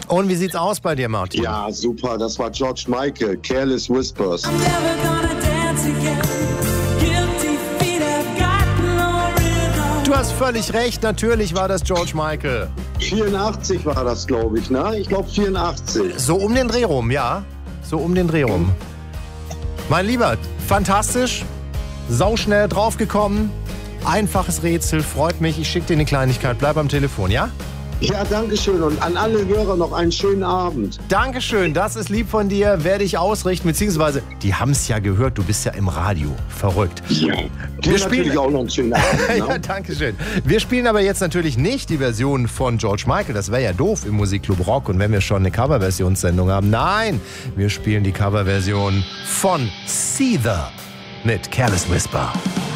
Und wie sieht's aus bei dir, Martin? Ja, super, das war George Michael, Careless Whispers. Du hast völlig recht, natürlich war das George Michael. 84 war das, glaube ich, ne? Ich glaube 84. So um den Dreh rum, ja. So um den Dreh rum. Mein Lieber, fantastisch. Sauschnell draufgekommen. Einfaches Rätsel, freut mich. Ich schicke dir eine Kleinigkeit. Bleib am Telefon, ja? Ja, danke schön und an alle Hörer noch einen schönen Abend. Dankeschön, das ist lieb von dir. Werde ich ausrichten, beziehungsweise, die haben es ja gehört, du bist ja im Radio. Verrückt. Ja, dir natürlich auch noch einen schönen Abend. Ne? Ja, dankeschön. Wir spielen aber jetzt natürlich nicht die Version von George Michael. Das wäre ja doof im Musikclub Rock und wenn wir schon eine Coverversionssendung haben. Nein, wir spielen die Coverversion von Seether mit Careless Whisper.